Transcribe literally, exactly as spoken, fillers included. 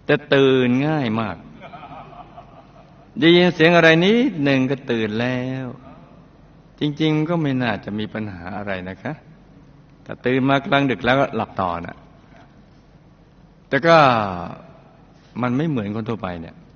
แต่ตื่นง่ายมากได้ยินเสียงอะไรนิดหนึ่งก็ตื่นแล้วจริงๆก็ไม่น่าจะมีปัญหาอะไรนะคะแต่ตื่นมากลางดึกแล้วก็หลับต่อนะแต่ก็มันไม่เหมือนคนทั่วไปเนี่ย